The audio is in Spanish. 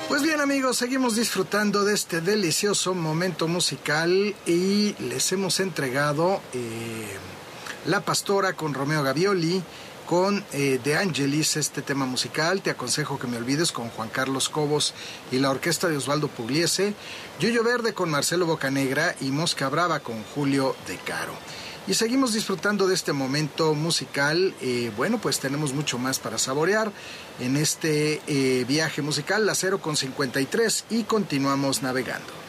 Pues bien, amigos, seguimos disfrutando de este delicioso momento musical y les hemos entregado La Pastora con Romeo Gavioli, con De Angelis, este tema musical, Te aconsejo que me olvides, con Juan Carlos Cobos y la orquesta de Osvaldo Pugliese, Yuyo Verde con Marcelo Bocanegra y Mosca Brava con Julio De Caro. Y seguimos disfrutando de este momento musical. Bueno, pues tenemos mucho más para saborear en este viaje musical, las 0:53, y continuamos navegando.